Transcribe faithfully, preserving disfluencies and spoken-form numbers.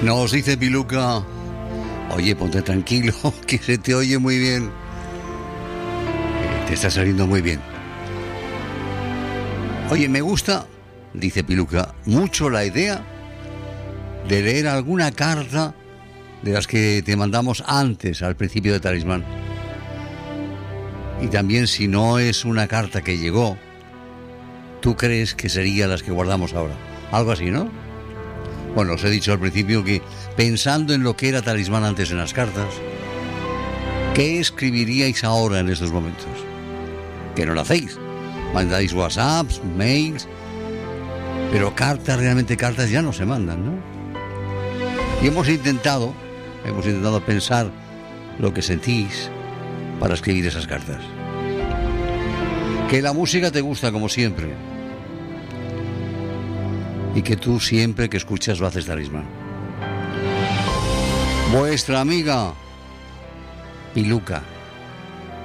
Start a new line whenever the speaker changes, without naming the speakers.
Nos dice Piluca, oye, ponte tranquilo, que se te oye muy bien. Te está saliendo muy bien. Oye, me gusta, dice Piluca, mucho la idea de leer alguna carta de las que te mandamos antes, al principio de Talismán. Y también, si no es una carta que llegó, ¿tú crees que serían las que guardamos ahora? Algo así, ¿no? Bueno, os he dicho al principio que, pensando en lo que era Talismán antes en las cartas, ¿qué escribiríais ahora en estos momentos? Que no lo hacéis. Mandáis WhatsApps, mails, pero cartas, realmente cartas ya no se mandan, ¿no? Y hemos intentado, hemos intentado pensar lo que sentís para escribir esas cartas. Que la música te gusta como siempre. Y que tú siempre que escuchas lo haces Talismán. Vuestra amiga Piluca.